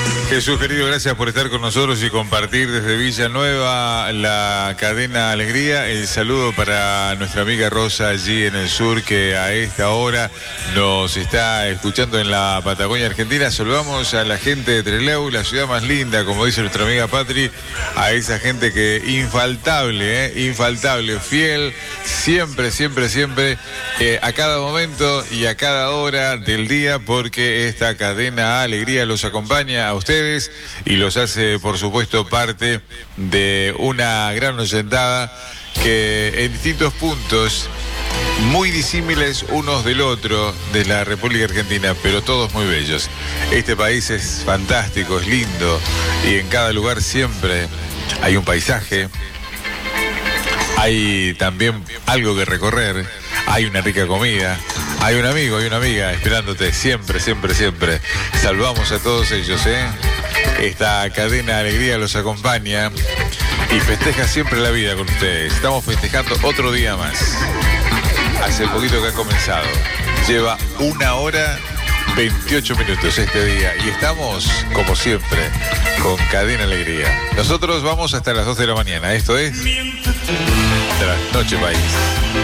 Jesús querido, gracias por estar con nosotros y compartir desde Villanueva la cadena Alegría. El saludo para nuestra amiga Rosa allí en el sur, que a esta hora nos está escuchando en la Patagonia Argentina. Saludamos a la gente de Trelew, la ciudad más linda, como dice nuestra amiga Patri, a esa gente que infaltable, infaltable, fiel, siempre, a cada momento y a cada hora del día, porque esta cadena Alegría los acompaña a ustedes y los hace, por supuesto, parte de una gran oyentada que en distintos puntos, muy disímiles unos del otro, de la República Argentina, pero todos muy bellos. Este país es fantástico, es lindo, y en cada lugar siempre hay un paisaje, hay también algo que recorrer, hay una rica comida, hay un amigo, hay una amiga esperándote siempre. Saludamos a todos ellos, Esta cadena Alegría los acompaña y festeja siempre la vida con ustedes. Estamos festejando otro día más. Hace poquito que ha comenzado. Lleva 1 hora 28 minutos este día y estamos, como siempre, con Cadena Alegría. Nosotros vamos hasta las 2 de la mañana. Esto es Trasnoche País.